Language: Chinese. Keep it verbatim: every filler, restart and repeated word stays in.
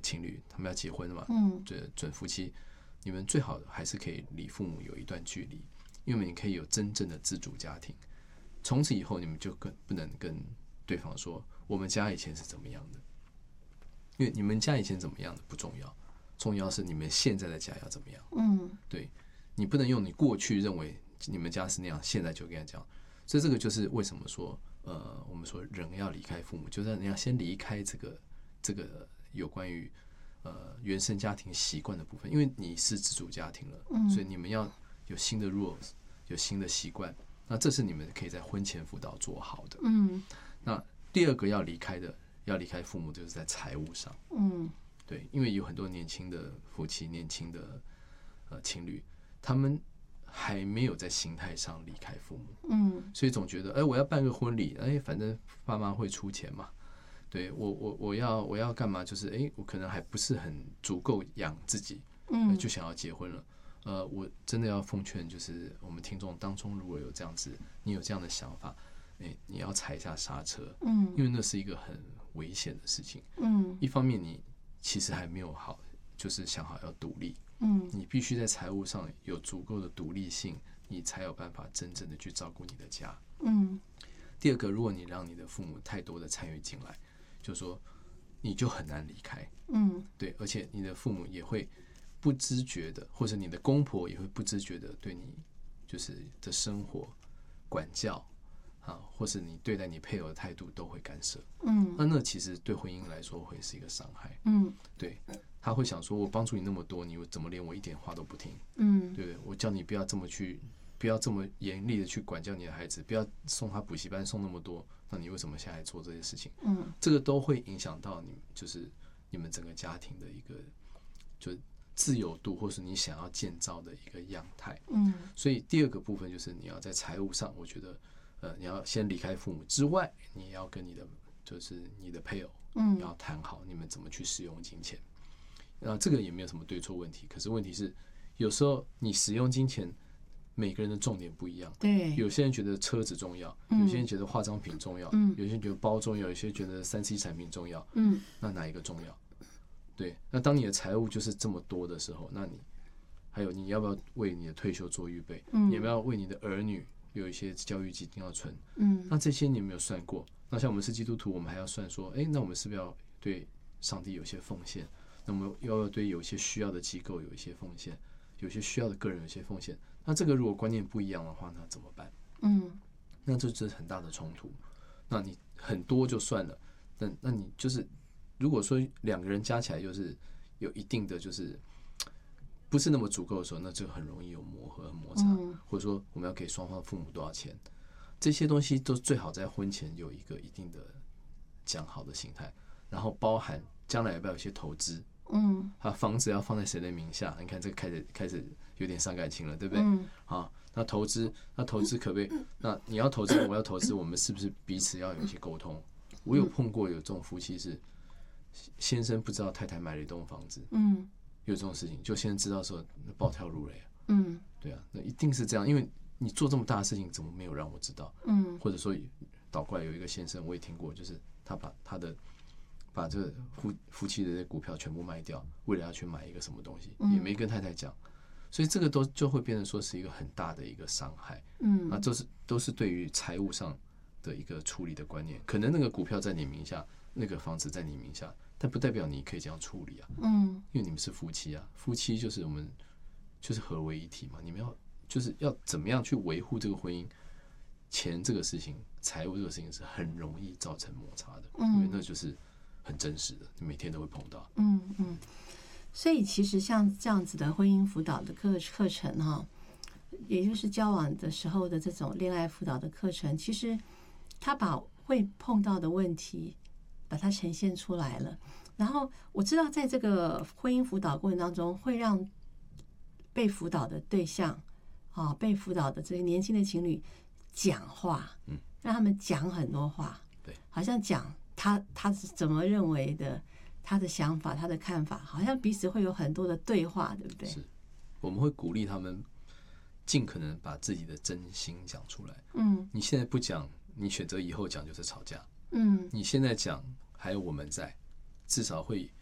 情侣他们要结婚了嘛， 嗯， 准准夫妻，你们最好还是可以离父母有一段距离，因为你可以有真正的自主家庭。从此以后，你们就跟不能跟对方说我们家以前是怎么样的，因为你们家以前怎么样的不重要，重要是你们现在的家要怎么样。 嗯， 对，你不能用你过去认为你们家是那样，现在就跟他讲。所以这个就是为什么说，呃，我们说人要离开父母，就是你要先离开这个这个有关于呃原生家庭习惯的部分，因为你是自主家庭了， 嗯， 所以你们要有新的 rules， 有新的习惯，那这是你们可以在婚前辅导做好的。 嗯， 那第二个要离开的，要离开父母，就是在财务上。 嗯， 对，因为有很多年轻的夫妻、年轻的呃情侣，他们还没有在心态上离开父母， 嗯， 所以总觉得，哎，我要办个婚礼，哎，反正爸妈会出钱嘛，对我我我要我要干嘛？就是哎，我可能还不是很足够养自己， 嗯， 就想要结婚了。呃，我真的要奉劝，就是我们听众当中，如果有这样子，你有这样的想法，哎，你要踩一下刹车， 嗯， 因为那是一个很危险的事情。 嗯， 一方面你其实还没有好，就是想好要独立。 嗯， 你必须在财务上有足够的独立性，你才有办法真正的去照顾你的家。 嗯， 第二个，如果你让你的父母太多的参与进来，就是说你就很难离开。 嗯， 对，而且你的父母也会不自觉的，或者你的公婆也会不自觉的对你就是的生活管教啊，或是你对待你配偶的态度都会干涉。 嗯， 那那其实对婚姻来说会是一个伤害。 嗯， 对，他会想说，我帮助你那么多，你怎么连我一点话都不听？ 嗯， 对不对？我叫你不要这么去，不要这么严厉的去管教你的孩子，不要送他补习班送那么多，那你为什么现在做这些事情？ 嗯， 这个都会影响到你，就是你们整个家庭的一个就自由度，或是你想要建造的一个样态。 嗯， 所以第二个部分就是你要在财务上，我觉得呃，你要先离开父母之外，你要跟你的就是你的配偶， 嗯， 要谈好你们怎么去使用金钱。那这个也没有什么对错问题，可是问题是，有时候你使用金钱，每个人的重点不一样。 对， 有些人觉得车子重要，有些人觉得化妆品重要， 嗯， 有些人觉得包重要，有些人觉得三 C 产品重要， 嗯， 那哪一个重要？对，那当你的财务就是这么多的时候，那你还有你要不要为你的退休做预备？ 嗯， 你要不要为你的儿女有一些教育基金要存？ 嗯， 那这些你有没有算过？那像我们是基督徒，我们还要算说，哎，那我们是不是要对上帝有些奉献？那我们要要对有些需要的机构有一些奉献，有些需要的个人有一些奉献。那这个如果观念不一样的话，那怎么办？ 嗯， 那这就是很大的冲突。那你很多就算了，那那你就是如果说两个人加起来又是有一定的就是不是那么足够的时候，那就很容易有磨合、摩擦， 嗯， 或者说我们要给双方父母多少钱，这些东西都最好在婚前有一个一定的讲好的心态，然后包含将来要不要有一些投资。 嗯， 啊，房子要放在谁的名下？你看这个开始开始有点伤感情了，对不对？ 嗯， 好，那投资，那投资可不可以？那你要投资，我要投资，我们是不是彼此要有一些沟通？我有碰过有这种夫妻是先生不知道太太买了一栋房子， 嗯， 有这种事情，就先生知道说那暴跳如雷啊， 嗯， 对啊，那一定是这样，因为你做这么大的事情，怎么没有让我知道？ 嗯， 或者说倒过来有一个先生，我也听过，就是他把他的。把这个夫夫妻的这股票全部卖掉，为了要去买一个什么东西，也没跟太太讲，所以这个都就会变成说是一个很大的一个伤害。 嗯， 那这是都是对于财务上的一个处理的观念。可能那个股票在你名下，那个房子在你名下，但不代表你可以这样处理啊。 嗯， 因为你们是夫妻啊，夫妻就是我们就是合为一体嘛。你们要就是要怎么样去维护这个婚姻？钱这个事情，财务这个事情是很容易造成摩擦的，因为那就是很真实的，你每天都会碰到。 嗯嗯，所以其实像这样子的婚姻辅导的课课程哈，也就是交往的时候的这种恋爱辅导的课程，其实他把会碰到的问题把它呈现出来了。然后我知道，在这个婚姻辅导过程当中，会让被辅导的对象啊，被辅导的这些年轻的情侣讲话，嗯，让他们讲很多话， 对， 好像讲。他他是怎么认为的？他的想法，他的看法，好像彼此会有很多的对话，对不对？ 是，我们会鼓励他们尽可能把自己的真心讲出来。 嗯， 你现在不讲，你选择以后讲就是吵架。 嗯， 你现在讲，还有我们在，至少会